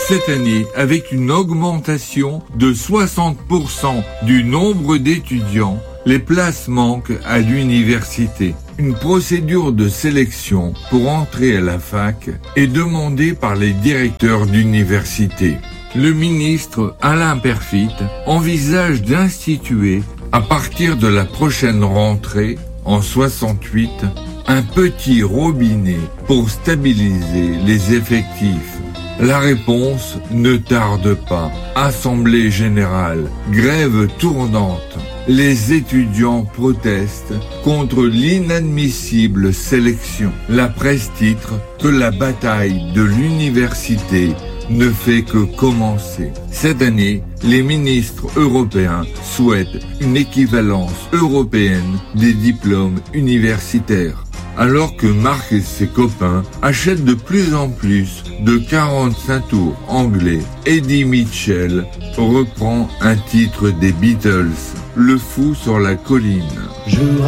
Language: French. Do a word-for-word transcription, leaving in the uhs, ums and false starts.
cette année avec une augmentation de soixante pour cent du nombre d'étudiants. Les places manquent à l'université. Une procédure de sélection pour entrer à la fac est demandée par les directeurs d'université. Le ministre Alain Peyrefitte envisage d'instituer, à partir de la prochaine rentrée, en soixante-huit, un petit robinet pour stabiliser les effectifs. La réponse ne tarde pas. Assemblée générale, grève tournante. Les étudiants protestent contre l'inadmissible sélection. La presse titre que la bataille de l'université ne fait que commencer. Cette année, les ministres européens souhaitent une équivalence européenne des diplômes universitaires. Alors que Marc et ses copains achètent de plus en plus de quarante-cinq tours anglais, Eddie Mitchell reprend un titre des Beatles, Le fou sur la colline. Je